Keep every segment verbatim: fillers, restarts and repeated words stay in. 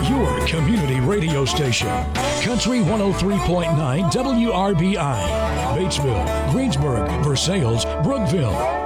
your community radio station. Country one oh three point nine W R B I. Batesville, Greensburg, Versailles, Brookville.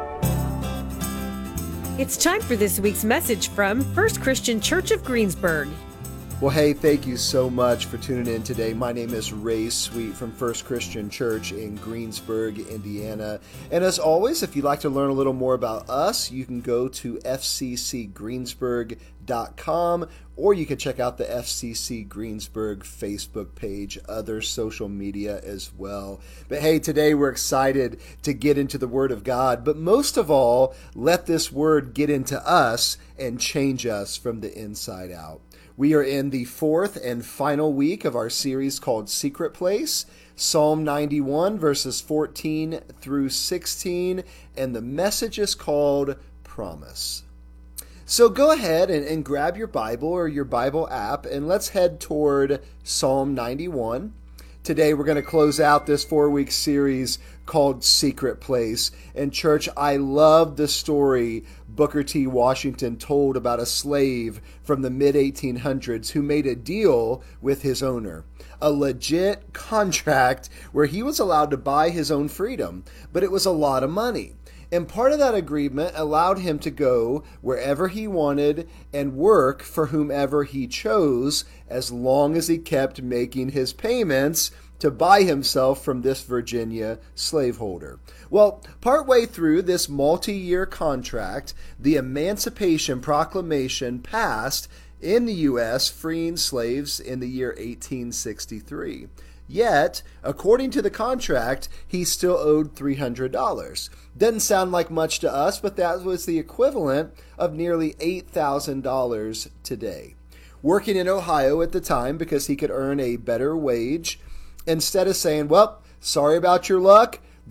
It's time for this week's message from First Christian Church of Greensburg. Well, hey, thank you so much for tuning in today. My name is Ray Sweet from First Christian Church in Greensburg, Indiana. And as always, if you'd like to learn a little more about us, you can go to f c c greensburg dot com, or you can check out the F C C Greensburg Facebook page, other social media as well. But hey, today we're excited to get into the Word of God, but most of all, let this Word get into us and change us from the inside out. We are in the fourth and final week of our series called Secret Place, Psalm ninety-one, verses fourteen through sixteen, and the message is called Promise. So go ahead and, and grab your Bible or your Bible app, and let's head toward Psalm ninety-one. Today we're going to close out this four-week series called Secret Place. And church, I love the story Booker T. Washington told about a slave from the mid eighteen hundreds who made a deal with his owner. A legit contract where he was allowed to buy his own freedom, but it was a lot of money. And part of that agreement allowed him to go wherever he wanted and work for whomever he chose, as long as he kept making his payments to buy himself from this Virginia slaveholder. Well, partway through this multi-year contract, the Emancipation Proclamation passed in the U S, freeing slaves in the year eighteen sixty-three. Yet, according to the contract, he still owed three hundred dollars. Doesn't sound like much to us, but that was the equivalent of nearly eight thousand dollars today. Working in Ohio at the time because he could earn a better wage, instead of saying, well, sorry about your luck,